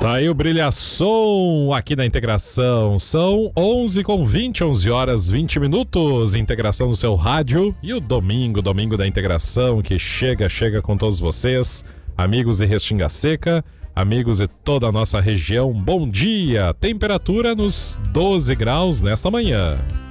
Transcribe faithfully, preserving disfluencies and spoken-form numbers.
Tá aí o Brilhação aqui na Integração. São onze com vinte, onze horas vinte minutos. Integração no seu rádio. E o domingo, domingo da Integração, que chega, chega com todos vocês. Amigos de Restinga Seca, amigos de toda a nossa região, bom dia. Temperatura nos doze graus nesta manhã.